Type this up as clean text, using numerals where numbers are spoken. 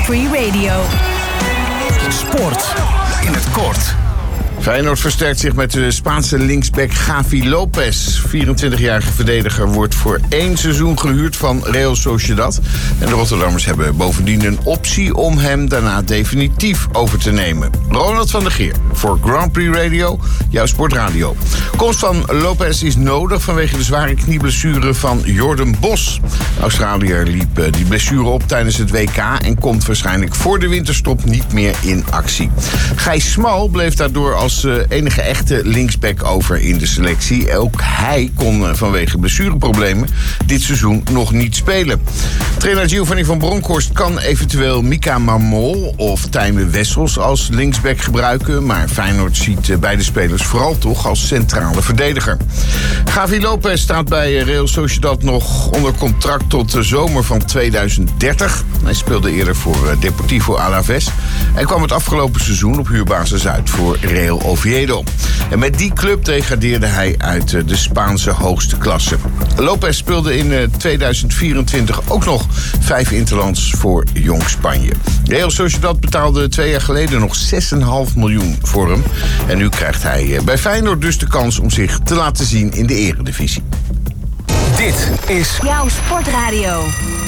Free Radio. Sport in het kort. Feyenoord versterkt zich met de Spaanse linksback Javi Lopez. 24-jarige verdediger wordt voor 1 seizoen gehuurd van Real Sociedad. En de Rotterdammers hebben bovendien een optie om hem daarna definitief over te nemen. Ronald van der Geer voor Grand Prix Radio, jouw sportradio. Komst van Lopez is nodig vanwege de zware knieblessure van Jordan Bos. De Australiër liep die blessure op tijdens het WK en komt waarschijnlijk voor de winterstop niet meer in actie. Gijs Smal bleef daardoor als enige echte linksback over in de selectie. Ook hij kon vanwege blessureproblemen dit seizoen nog niet spelen. Trainer Giovanni van Bronckhorst kan eventueel Mika Marmol of Tijme Wessels als linksback gebruiken, maar Feyenoord ziet beide spelers vooral toch als centrale verdediger. Javi Lopez staat bij Real Sociedad nog onder contract tot de zomer van 2030. Hij speelde eerder voor Deportivo Alavés en kwam het afgelopen seizoen op huurbasis uit voor Real Oviedo. En met die club degradeerde hij uit de Spaanse hoogste klasse. Lopez speelde in 2024 ook nog 5 interlands voor Jong Spanje. Real Sociedad betaalde 2 jaar geleden nog 6,5 miljoen voor hem. En nu krijgt hij bij Feyenoord dus de kans om zich te laten zien in de eredivisie. Dit is Jouw sportradio.